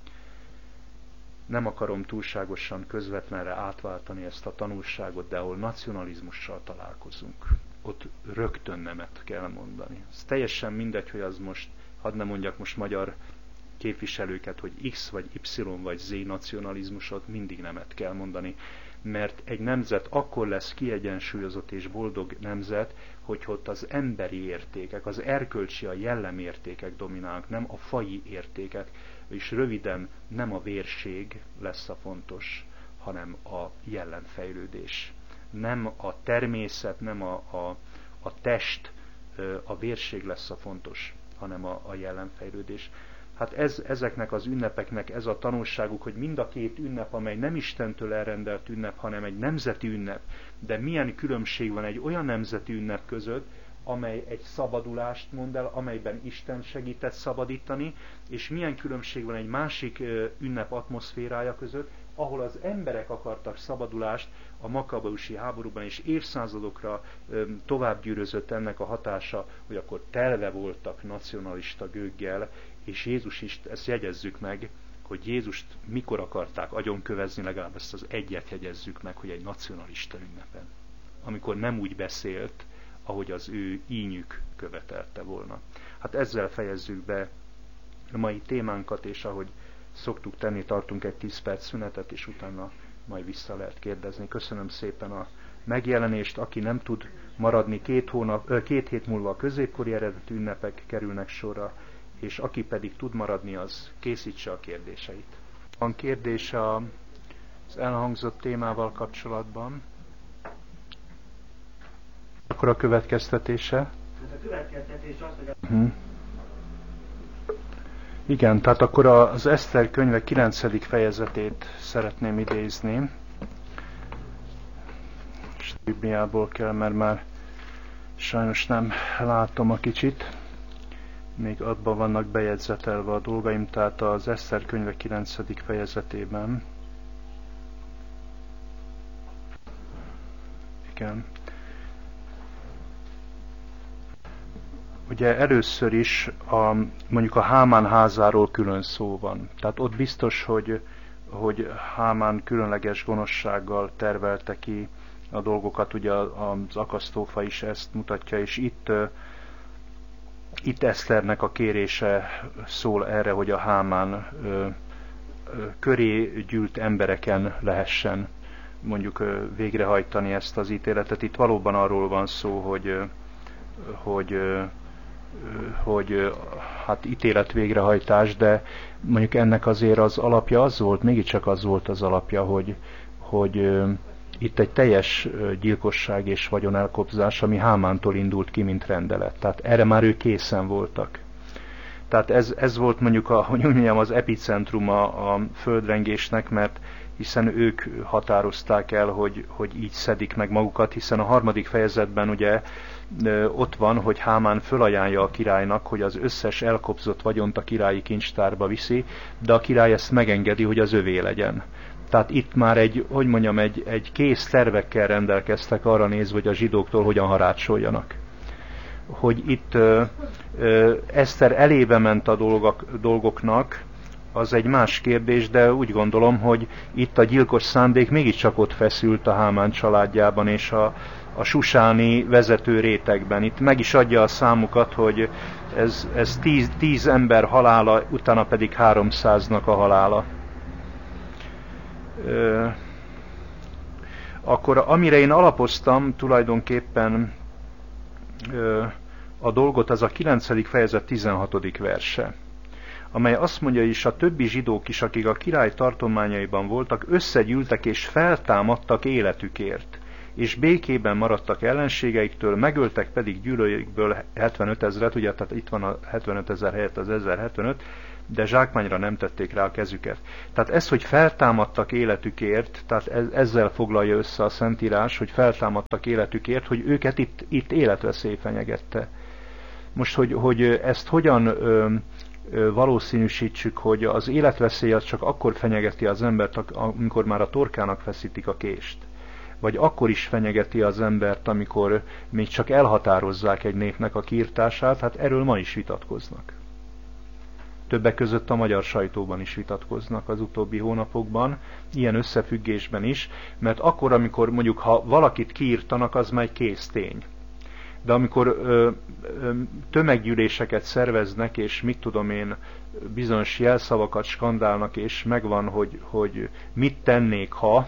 Nem akarom túlságosan közvetlenre átváltani ezt a tanulságot, de ahol nacionalizmussal találkozunk, ott rögtön nemet kell mondani. Ez teljesen mindegy, hogy az most, hadd ne mondjak most magyar képviselőket, hogy X vagy Y vagy Z nacionalizmusot, mindig nemet kell mondani. Mert egy nemzet akkor lesz kiegyensúlyozott és boldog nemzet, hogy ott az emberi értékek, az erkölcsi, a jellemértékek dominálnak, nem a faji értékek, és röviden nem a vérség lesz a fontos, hanem a jellemfejlődés. Nem a természet, nem a test, a vérség lesz a fontos, hanem a jellemfejlődés. Hát ezeknek az ünnepeknek ez a tanulságuk, hogy mind a két ünnep, amely nem Istentől elrendelt ünnep, hanem egy nemzeti ünnep, de milyen különbség van egy olyan nemzeti ünnep között, amely egy szabadulást mond el, amelyben Isten segített szabadítani, és milyen különbség van egy másik ünnep atmoszférája között, ahol az emberek akartak szabadulást a makkabeusi háborúban, és évszázadokra tovább gyűrözött ennek a hatása, hogy akkor telve voltak nacionalista gőggel, és Jézus is, ezt jegyezzük meg, hogy Jézust mikor akarták agyonkövezni, legalább ezt az egyet jegyezzük meg, hogy egy nacionalista ünnepen. Amikor nem úgy beszélt, ahogy az ő ínyük követelte volna. Hát ezzel fejezzük be a mai témánkat, és ahogy szoktuk tenni, tartunk egy 10 perc szünetet, és utána majd vissza lehet kérdezni. Köszönöm szépen a megjelenést. Aki nem tud maradni, 2 hét múlva a középkori eredetű ünnepek kerülnek sorra, és aki pedig tud maradni, az készítse a kérdéseit. Van kérdés az elhangzott témával kapcsolatban? Akkor a következtetése? A következtetés az, hogy Igen, tehát akkor az Eszter könyve 9. fejezetét szeretném idézni. És a Bibliából kell, mert már sajnos nem látom a kicsit. Még abban vannak bejegyzetelve a dolgaim, tehát az Eszter könyve 9. fejezetében. Igen. Ugye először is mondjuk a Hámán házáról külön szó van. Tehát ott biztos, hogy Hámán különleges gonoszsággal tervelte ki a dolgokat, ugye az akasztófa is ezt mutatja, és itt Eszternek a kérése szól erre, hogy a Hámán köré gyűlt embereken lehessen mondjuk végrehajtani ezt az ítéletet. Itt valóban arról van szó, hogy hát ítélet végrehajtás, de mondjuk ennek azért az alapja az volt, mégiscsak az volt az alapja, hogy itt egy teljes gyilkosság és vagyonelkobzás, ami Hámántól indult ki, mint rendelet. Tehát erre már ők készen voltak. Tehát ez volt mondjuk hogy mondjam, az epicentruma a földrengésnek, mert hiszen ők határozták el, hogy így szedik meg magukat, hiszen a 3. fejezetben ugye ott van, hogy Hámán fölajánlja a királynak, hogy az összes elkobzott vagyont a királyi kincstárba viszi, de a király ezt megengedi, hogy az övé legyen. Tehát itt már egy kész tervekkel rendelkeztek arra nézve, hogy a zsidóktól hogyan harácsoljanak. Hogy itt Eszter elébe ment a dolgoknak, az egy más kérdés, de úgy gondolom, hogy itt a gyilkos szándék mégiscsak ott feszült a Hámán családjában és a susáni vezető rétegben. Itt meg is adja a számukat, hogy ez 10 ember halála, utána pedig 300-nak a halála. Akkor amire én alapoztam tulajdonképpen a dolgot, az a 9. fejezet 16. verse, amely azt mondja is, a többi zsidók is, akik a király tartományaiban voltak, összegyűltek és feltámadtak életükért, és békében maradtak ellenségeiktől, megöltek pedig gyűlölőikből 75 000, ugye, tehát itt van a 75 000 helyett az 1075, de zsákmányra nem tették rá a kezüket. Tehát ez, hogy feltámadtak életükért, tehát ezzel foglalja össze a Szentírás, hogy feltámadtak életükért, hogy őket itt életveszély fenyegette. Most, hogy ezt hogyan valószínűsítsük, hogy az életveszély az csak akkor fenyegeti az embert, amikor már a torkának feszítik a kést. Vagy akkor is fenyegeti az embert, amikor még csak elhatározzák egy népnek a kiirtását, hát erről ma is vitatkoznak. Többek között a magyar sajtóban is vitatkoznak az utóbbi hónapokban, ilyen összefüggésben is, mert akkor, amikor mondjuk, ha valakit kiirtanak, az már egy kész tény. De amikor tömeggyűléseket szerveznek, és mit tudom én, bizonyos jelszavakat skandálnak, és megvan, hogy mit tennék, ha,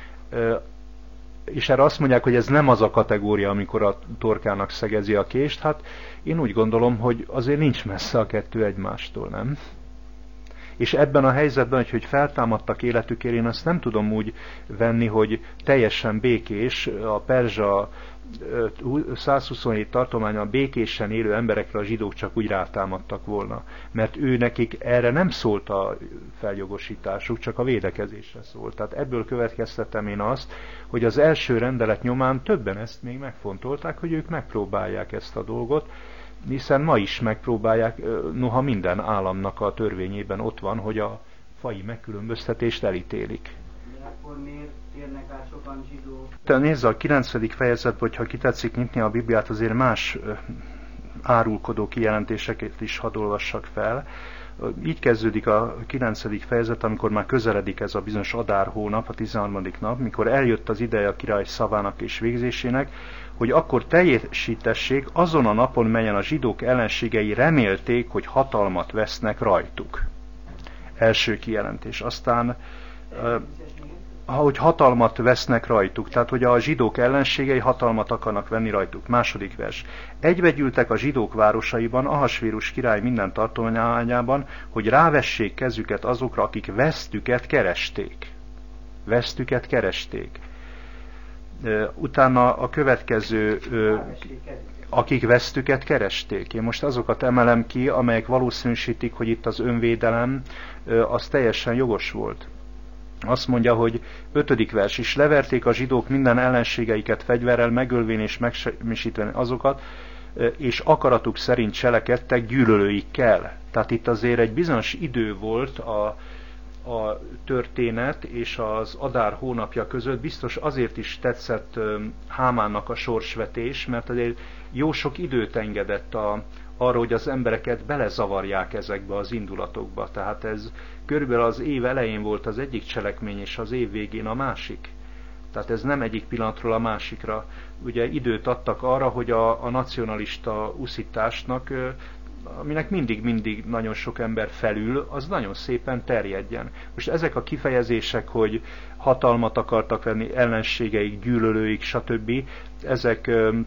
és erre azt mondják, hogy ez nem az a kategória, amikor a torkának szegezi a kést, hát én úgy gondolom, hogy azért nincs messze a kettő egymástól, nem? És ebben a helyzetben, hogy feltámadtak életükért, én azt nem tudom úgy venni, hogy teljesen békés, a perzsa 127 tartományon békésen élő emberekre a zsidók csak úgy rátámadtak volna. Mert ő nekik erre nem szólt a feljogosításuk, csak a védekezésre szólt. Tehát ebből következtetem én azt, hogy az első rendelet nyomán többen ezt még megfontolták, hogy ők megpróbálják ezt a dolgot, hiszen ma is megpróbálják, noha minden államnak a törvényében ott van, hogy a faji megkülönböztetést elítélik. De akkor miért térnek át sokan zsidók? Te nézd a 9. fejezetben, hogyha kitetszik nyitni a Bibliát, azért más árulkodó kijelentéseket is hadd olvassak fel. Így kezdődik a 9. fejezet, amikor már közeledik ez a bizonyos Adár hónap, a 13. nap, mikor eljött az ideje a király szavának és végzésének, hogy akkor teljesítessék azon a napon, melyen a zsidók ellenségei remélték, hogy hatalmat vesznek rajtuk. Első kijelentés. Aztán, hogy hatalmat vesznek rajtuk, tehát hogy a zsidók ellenségei hatalmat akarnak venni rajtuk. Második vers. Egybegyűltek a zsidók városaiban, Ahasvérus király minden tartományában, hogy rávessék kezüket azokra, akik vesztüket keresték. Vesztüket keresték. Utána a következő, akik vesztüket keresték. Én most azokat emelem ki, amelyek valószínűsítik, hogy itt az önvédelem az teljesen jogos volt. Azt mondja, hogy 5. vers is, leverték a zsidók minden ellenségeiket fegyverrel, megölvén és megsemmisítve azokat, és akaratuk szerint cselekedtek gyűlölőikkel. Tehát itt azért egy bizonyos idő volt a történet és az Adár hónapja között. Biztos azért is tetszett Hámánnak a sorsvetés, mert azért jó sok időt engedett arra, hogy az embereket belezavarják ezekbe az indulatokba. Tehát ez körülbelül az év elején volt az egyik cselekmény, és az év végén a másik. Tehát ez nem egyik pillanatról a másikra. Ugye időt adtak arra, hogy a nacionalista uszításnak, aminek mindig nagyon sok ember felül, az nagyon szépen terjedjen. Most ezek a kifejezések, hogy hatalmat akartak venni, ellenségeik, gyűlölőik, stb. Ezek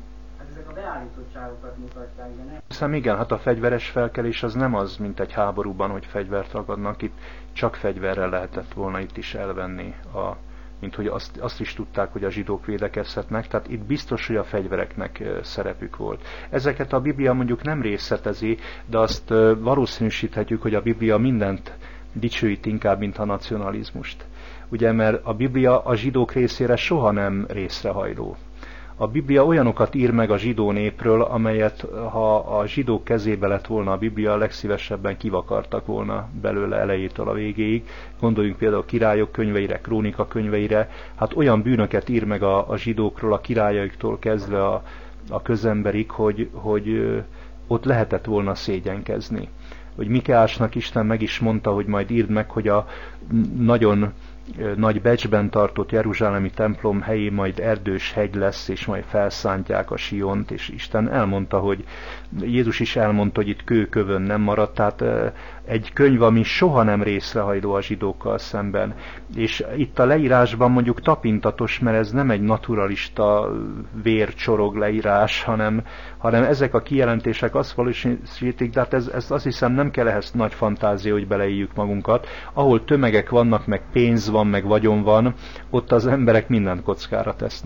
a beállítottságokat mutatják, de nem. Hiszem igen, hát a fegyveres felkelés az nem az, mint egy háborúban, hogy fegyvert ragadnak, itt csak fegyverrel lehetett volna itt is elvenni, mint hogy azt is tudták, hogy a zsidók védekezhetnek, tehát itt biztos, hogy a fegyvereknek szerepük volt. Ezeket a Biblia mondjuk nem részletezi, de azt valószínűsíthetjük, hogy a Biblia mindent dicsőít inkább, mint a nacionalizmust. Ugye, mert a Biblia a zsidók részére soha nem részrehajló. A Biblia olyanokat ír meg a zsidó népről, amelyet, ha a zsidók kezébe lett volna a Biblia, legszívesebben kivakartak volna belőle elejétől a végéig. Gondoljunk például a királyok könyveire, krónika könyveire. Hát olyan bűnöket ír meg a zsidókról, a királyaiktól kezdve a közemberig, hogy ott lehetett volna szégyenkezni. Hogy Mikeásnak Isten meg is mondta, hogy majd írd meg, hogy a nagyon nagy becsben tartott jeruzsálemi templom helyén majd erdős hegy lesz, és majd felszántják a Siont, és Isten elmondta, hogy Jézus is elmondta, hogy itt kőkövön nem maradt, tehát egy könyv, ami soha nem részrehajló a zsidókkal szemben. És itt a leírásban mondjuk tapintatos, mert ez nem egy naturalista vércsorog leírás, hanem ezek a kijelentések azt valósítik, de hát ez azt hiszem nem kell ehhez nagy fantázia, hogy beleéljük magunkat. Ahol tömegek vannak, meg pénz van, meg vagyon van, ott az emberek mindent kockára tesznek.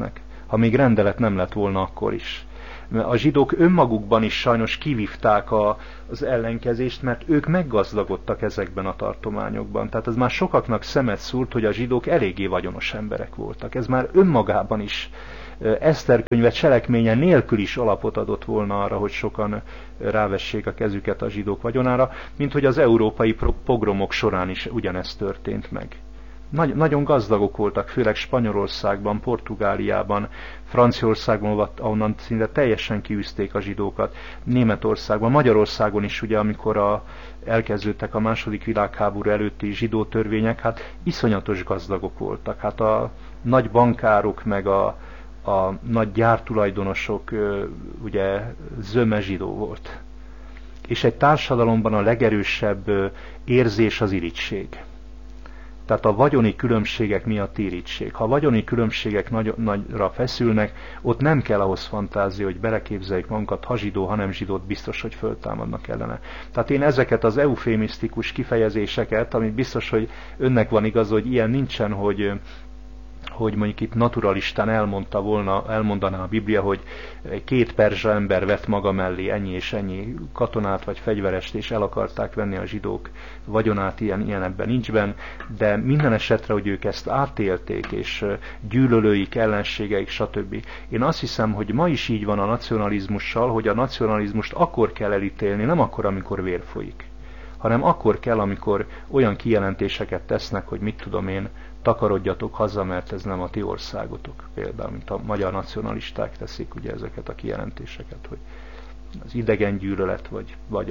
ha még rendelet nem lett volna akkor is. A zsidók önmagukban is sajnos kivívták az ellenkezést, mert ők meggazdagodtak ezekben a tartományokban. Tehát ez már sokaknak szemet szúrt, hogy a zsidók eléggé vagyonos emberek voltak. Ez már önmagában is Eszter könyve cselekménye nélkül is alapot adott volna arra, hogy sokan rávessék a kezüket a zsidók vagyonára, mint hogy az európai pogromok során is ugyanezt történt meg. Nagyon gazdagok voltak, főleg Spanyolországban, Portugáliában, Franciaországban, ahonnan szinte teljesen kiűzték a zsidókat, Németországban, Magyarországon is, ugye, amikor elkezdődtek a II. Világháború előtti zsidó törvények, hát iszonyatos gazdagok voltak. Hát a nagy bankárok, meg a nagy gyártulajdonosok, ugye, zöme zsidó volt. És egy társadalomban a legerősebb érzés az irigység. Tehát a vagyoni különbségek miatt irigység. Ha a vagyoni különbségek nagyra feszülnek, ott nem kell ahhoz fantázia, hogy beleképzeljük magunkat, ha zsidó, ha nem zsidót, biztos, hogy föltámadnak ellene. Tehát én ezeket az eufémisztikus kifejezéseket, amit biztos, hogy önnek van igaz, hogy ilyen nincsen, hogy mondjuk itt naturalistán elmondaná a Biblia, hogy 2 perzsa ember vett maga mellé ennyi és ennyi katonát vagy fegyverest, és el akarták venni a zsidók vagyonát, ilyen ebben nincs benne, de minden esetre, hogy ők ezt átélték, és gyűlölőik, ellenségeik, stb. Én azt hiszem, hogy ma is így van a nacionalizmussal, hogy a nacionalizmust akkor kell elítélni, nem akkor, amikor vér folyik, hanem akkor kell, amikor olyan kijelentéseket tesznek, hogy mit tudom én, takarodjatok haza, mert ez nem a ti országotok. Például, mint a magyar nacionalisták teszik ugye ezeket a kijelentéseket, hogy az idegen gyűlölet, vagy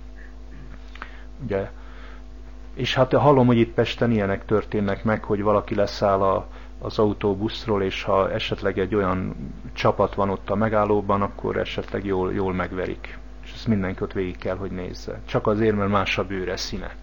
ugye, és hát hallom, hogy itt Pesten ilyenek történnek meg, hogy valaki leszáll az autóbuszról, és ha esetleg egy olyan csapat van ott a megállóban, akkor esetleg jól megverik. És ezt mindenki ott végig kell, hogy nézze. Csak azért, mert más a bőre színe.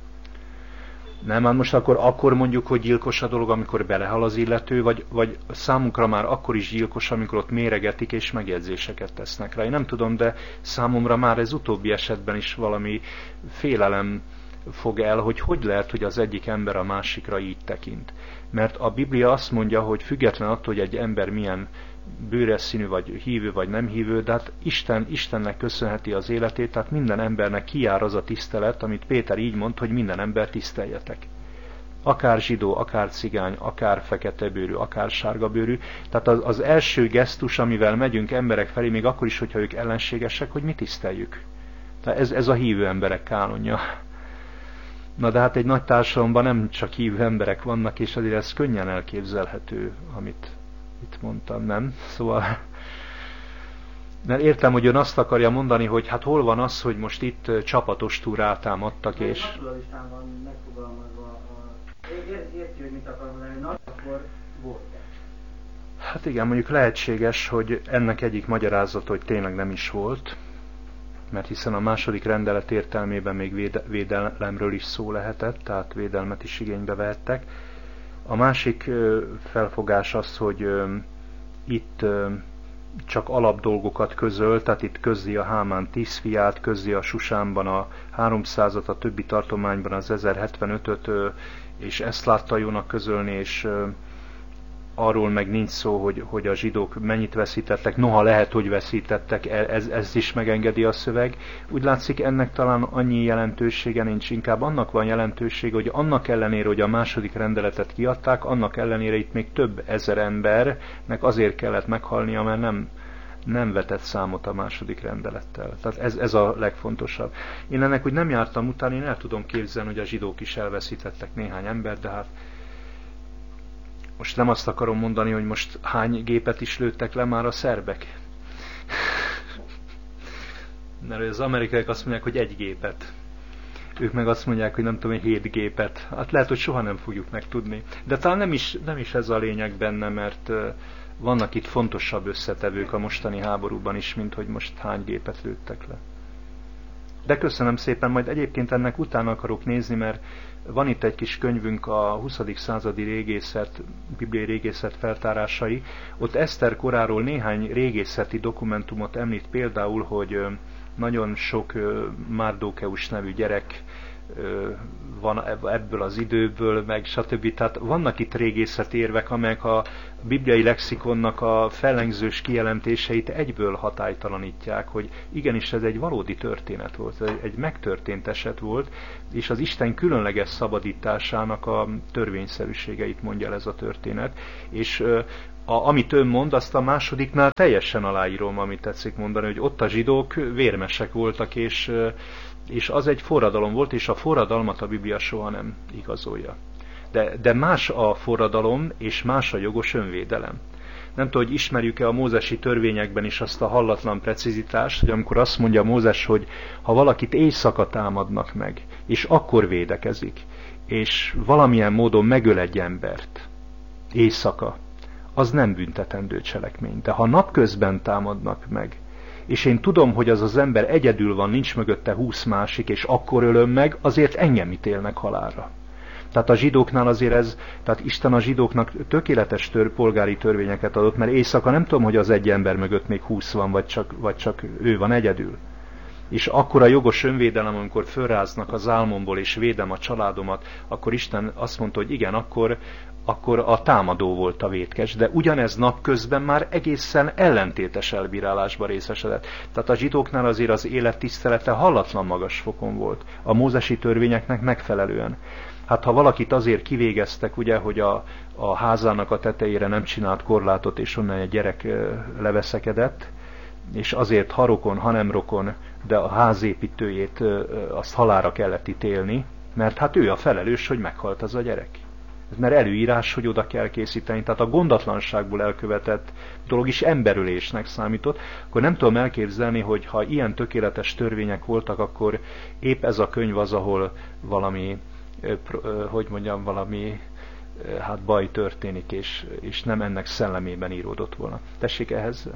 Nem, hát most akkor mondjuk, hogy gyilkos a dolog, amikor belehal az illető, vagy számunkra már akkor is gyilkos, amikor ott méregetik és megjegyzéseket tesznek rá. Én nem tudom, de számomra már ez utóbbi esetben is valami félelem fog el, hogy lehet, hogy az egyik ember a másikra így tekint. Mert a Biblia azt mondja, hogy független attól, hogy egy ember milyen bőres színű, vagy hívő, vagy nem hívő, de hát Istennek köszönheti az életét, tehát minden embernek kijár az a tisztelet, amit Péter így mond, hogy minden ember tiszteljetek. Akár zsidó, akár cigány, akár feketebőrű, akár sárgabőrű. Tehát az első gesztus, amivel megyünk emberek felé, még akkor is, hogyha ők ellenségesek, hogy mi tiszteljük. Tehát ez a hívő emberek kánonja. Na de hát egy nagy társadalomban nem csak hívő emberek vannak, és azért ez könnyen elképzelhető, amit itt mondtam, nem? Szóval, mert értem, hogy ön azt akarja mondani, hogy hát hol van az, hogy most itt csapatostúr rátámadtak, és... Naturalistán van megfogalmazva, érti, hogy mit akar mondani, hogy akkor volt. Hát igen, mondjuk lehetséges, hogy ennek egyik magyarázata, hogy tényleg nem is volt, mert hiszen a második rendelet értelmében még védelemről is szó lehetett, tehát védelmet is igénybe vehettek. A másik felfogás az, hogy itt csak alapdolgokat közöl, tehát itt közli a Hámán 10 fiát, közli a Susánban a 300-at, a többi tartományban az 1075-öt, és ezt látta jónak közölni, és arról meg nincs szó, hogy a zsidók mennyit veszítettek, noha lehet, hogy veszítettek, ez is megengedi a szöveg. Úgy látszik, ennek talán annyi jelentősége nincs, inkább annak van jelentősége, hogy annak ellenére, hogy a második rendeletet kiadták, annak ellenére itt még több ezer embernek azért kellett meghalnia, mert nem vetett számot a második rendelettel. Tehát ez a legfontosabb. Én ennek úgy nem jártam utána, én el tudom képzelni, hogy a zsidók is elveszítettek néhány embert, de hát most nem azt akarom mondani, hogy most hány gépet is lőttek le már a szerbek. Mert az amerikaiak azt mondják, hogy 1 gépet. Ők meg azt mondják, hogy nem tudom, 7 gépet. Hát lehet, hogy soha nem fogjuk megtudni. De talán nem is ez a lényeg benne, mert vannak itt fontosabb összetevők a mostani háborúban is, mint hogy most hány gépet lőttek le. De köszönöm szépen, majd egyébként ennek utána akarok nézni, mert van itt egy kis könyvünk, a 20. századi régészet, bibliai régészet feltárásai. Ott Eszter koráról néhány régészeti dokumentumot említ, például, hogy nagyon sok Márdokeus nevű gyerek van ebből az időből, meg stb. Tehát vannak itt régészeti-érvek, amelyek a bibliai lexikonnak a fellengzős kijelentéseit egyből hatálytalanítják, hogy igenis ez egy valódi történet volt, egy megtörtént eset volt, és az Isten különleges szabadításának a törvényszerűségeit mondja el ez a történet. És amit ön mond, azt a másodiknál teljesen aláírom, amit tetszik mondani, hogy ott a zsidók vérmesek voltak, és az egy forradalom volt, és a forradalmat a Biblia soha nem igazolja. De más a forradalom, és más a jogos önvédelem. Nem tudom, hogy ismerjük-e a mózesi törvényekben is azt a hallatlan precizitást, hogy amikor azt mondja Mózes, hogy ha valakit éjszaka támadnak meg, és akkor védekezik, és valamilyen módon megöl egy embert, éjszaka, az nem büntetendő cselekmény. De ha napközben támadnak meg, és én tudom, hogy az az ember egyedül van, nincs mögötte 20 másik, és akkor ölöm meg, azért engem ítélnek halálra. Tehát a zsidóknál azért tehát Isten a zsidóknak tökéletes polgári törvényeket adott, mert éjszaka nem tudom, hogy az egy ember mögött még 20 van, vagy csak ő van egyedül. És akkor a jogos önvédelem, amikor fölráznak az álmomból, és védem a családomat, akkor Isten azt mondta, hogy igen, akkor a támadó volt a vétkes, de ugyanez napközben már egészen ellentétes elbírálásba részesedett. Tehát a zsidóknál azért az élet tisztelete hallatlan magas fokon volt, a mózesi törvényeknek megfelelően. Hát ha valakit azért kivégeztek, ugye, hogy a házának a tetejére nem csinált korlátot, és onnan egy gyerek leveszekedett, és azért ha rokon, ha nem rokon, de a házépítőjét azt halálra kellett ítélni, mert hát ő a felelős, hogy meghalt az a gyerek. Mert előírás, hogy oda kell készíteni. Tehát a gondatlanságból elkövetett dolog is emberölésnek számított. Akkor nem tudom elképzelni, hogy ha ilyen tökéletes törvények voltak, akkor épp ez a könyv az, ahol valami, baj történik, és nem ennek szellemében íródott volna. Tessék ehhez?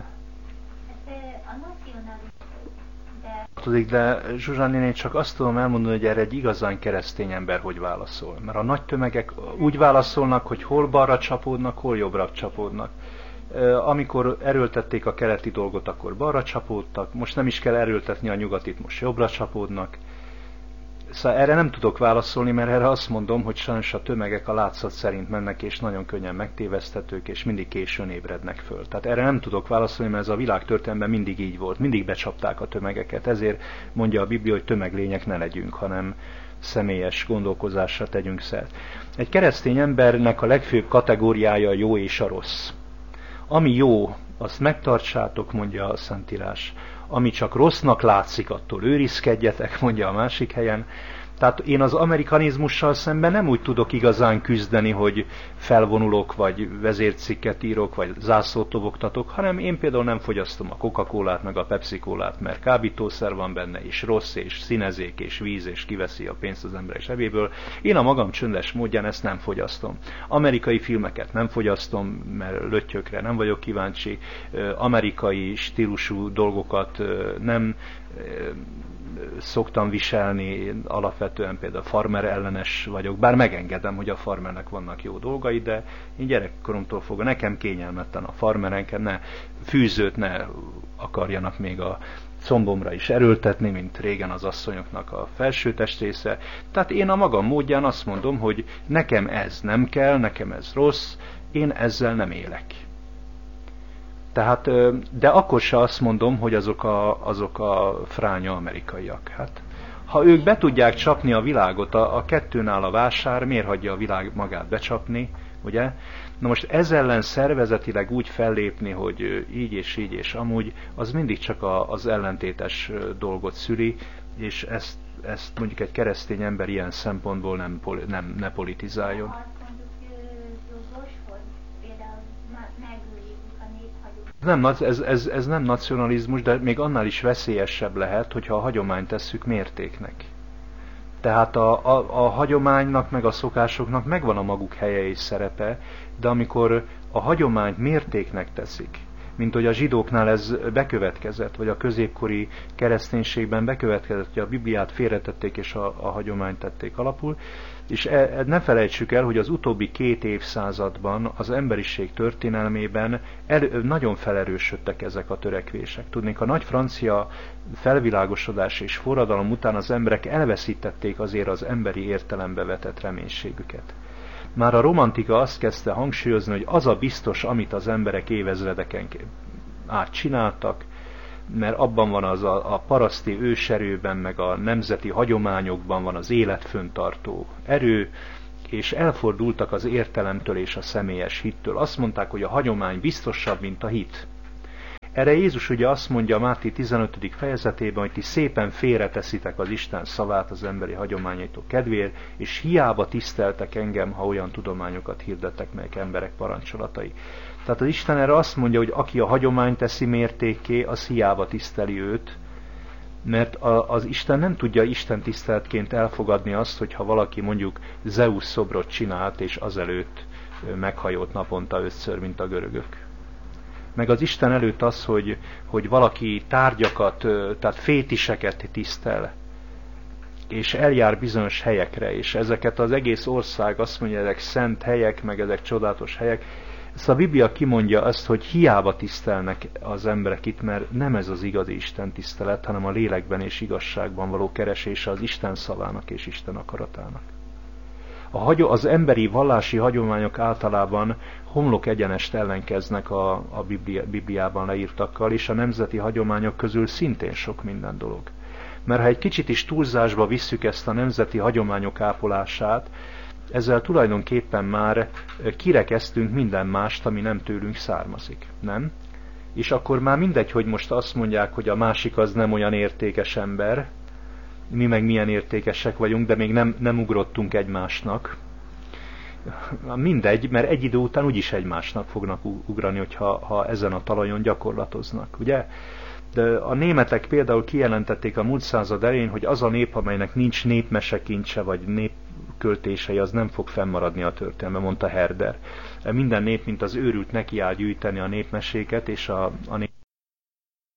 De Zsuzsán néni, csak azt tudom elmondani, hogy erre egy igazán keresztény ember hogy válaszol. Mert a nagy tömegek úgy válaszolnak, hogy hol balra csapódnak, hol jobbra csapódnak. Amikor erőltették a keleti dolgot, akkor balra csapódtak, most nem is kell erőltetni a nyugatit, most jobbra csapódnak. Szóval erre nem tudok válaszolni, mert erre azt mondom, hogy sajnos a tömegek a látszat szerint mennek, és nagyon könnyen megtéveszthetők, és mindig későn ébrednek föl. Tehát erre nem tudok válaszolni, mert ez a világtörténelemben mindig így volt. Mindig becsapták a tömegeket. Ezért mondja a Biblia, hogy tömeglények ne legyünk, hanem személyes gondolkozásra tegyünk szert. Egy keresztény embernek a legfőbb kategóriája a jó és a rossz. Ami jó, azt megtartsátok, mondja a Szentírás. Ami csak rossznak látszik, attól őrizkedjetek, mondja a másik helyen. Tehát én az amerikanizmussal szemben nem úgy tudok igazán küzdeni, hogy felvonulok, vagy vezércikket írok, vagy zászlót tobogtatok, hanem én például nem fogyasztom a Coca-Colát, meg a Pepsi-Colát, mert kábítószer van benne, és rossz, és színezék, és víz, és kiveszi a pénzt az emberek zsebéből. Én a magam csöndes módján ezt nem fogyasztom. Amerikai filmeket nem fogyasztom, mert löttyökre nem vagyok kíváncsi, amerikai stílusú dolgokat nem szoktam viselni, alapvetően például farmer ellenes vagyok, bár megengedem, hogy a farmernek vannak jó dolgai, de én gyerekkoromtól fogva nekem kényelmetlen a farmerenken, ne fűzőt ne akarjanak még a combomra is erőltetni, mint régen az asszonyoknak a felső testrésze. Tehát én a magam módján azt mondom, hogy nekem ez nem kell, nekem ez rossz, én ezzel nem élek. Tehát, de akkor se azt mondom, hogy azok a fránya amerikaiak. Hát, ha ők be tudják csapni a világot, a kettőn áll a vásár, miért hagyja a világ magát becsapni, ugye? Na most ez ellen szervezetileg úgy fellépni, hogy így és amúgy, az mindig csak az ellentétes dolgot szüli, és ezt mondjuk egy keresztény ember ilyen szempontból ne politizáljon. Nem, ez nem nacionalizmus, de még annál is veszélyesebb lehet, hogyha a hagyományt tesszük mértéknek. Tehát a hagyománynak meg a szokásoknak megvan a maguk helye és szerepe, de amikor a hagyományt mértéknek teszik, mint hogy a zsidóknál ez bekövetkezett, vagy a középkori kereszténységben bekövetkezett, hogy a Bibliát félretették és a hagyományt tették alapul. És ne felejtsük el, hogy az utóbbi 2 évszázadban az emberiség történelmében nagyon felerősödtek ezek a törekvések. Tudnék, a nagy francia felvilágosodás és forradalom után az emberek elveszítették azért az emberi értelembe vetett reménységüket. Már a romantika azt kezdte hangsúlyozni, hogy az a biztos, amit az emberek évezredeken át csináltak, mert abban van az a paraszti őserőben, meg a nemzeti hagyományokban van az életföntartó erő, és elfordultak az értelemtől és a személyes hittől. Azt mondták, hogy a hagyomány biztosabb, mint a hit. Erre Jézus ugye azt mondja a Máté 15. fejezetében, hogy ti szépen félreteszitek az Isten szavát az emberi hagyományaitok kedvéért, és hiába tiszteltek engem, ha olyan tudományokat hirdettek, melyek emberek parancsolatai. Tehát az Isten erre azt mondja, hogy aki a hagyományt teszi mértékké, az hiába tiszteli őt, mert az Isten nem tudja Isten tiszteletként elfogadni azt, hogyha valaki mondjuk Zeus szobrot csinált, és azelőtt meghajolt naponta 5-ször, mint a görögök. Meg az Isten előtt az, hogy valaki tárgyakat, tehát fétiseket tisztel, és eljár bizonyos helyekre, és ezeket az egész ország azt mondja, ezek szent helyek, meg ezek csodálatos helyek. Ezt a Biblia kimondja azt, hogy hiába tisztelnek az emberek itt, mert nem ez az igazi Isten tisztelet, hanem a lélekben és igazságban való keresése az Isten szavának és Isten akaratának. Az emberi vallási hagyományok általában homlok egyenest ellenkeznek a Bibliában leírtakkal, és a nemzeti hagyományok közül szintén sok minden dolog. Mert ha egy kicsit is túlzásba visszük ezt a nemzeti hagyományok ápolását, ezzel tulajdonképpen már kirekeztünk minden mást, ami nem tőlünk származik, nem? És akkor már mindegy, hogy most azt mondják, hogy a másik az nem olyan értékes ember, mi meg milyen értékesek vagyunk, de még nem ugrottunk egymásnak. Mindegy, mert egy idő után úgyis egymásnak fognak ugrani, ha ezen a talajon gyakorlatoznak, ugye? De a németek például kijelentették a múlt század elején, hogy az a nép, amelynek nincs népmesekincse vagy népköltései, az nem fog fennmaradni a történelme, mondta Herder. Minden nép, mint az őrült, nekiáll gyűjteni a népmeséket, és a nép